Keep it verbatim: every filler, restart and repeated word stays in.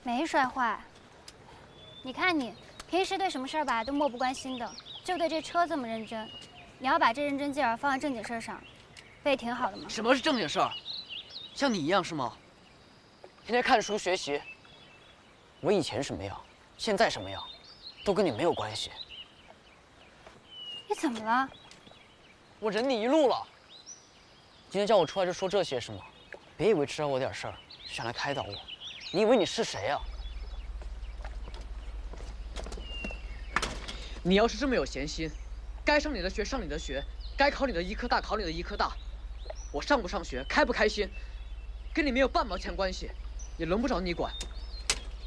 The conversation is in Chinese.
没摔坏。你看你，平时对什么事儿吧都漠不关心的，就对这车这么认真。你要把这认真劲儿放在正经事儿上，不也挺好的吗？ 什么是正经事儿？像你一样是吗？天天看书学习。我以前什么样，现在什么样，都跟你没有关系。 你怎么了？ 我忍你一路了。今天叫我出来就说这些是吗？别以为知道我点事儿就想来开导我，你以为你是谁啊？你要是这么有闲心，该上你的学上你的学，该考你的医科大考你的医科大。我上不上学，开不开心，跟你没有半毛钱关系，也轮不着你管。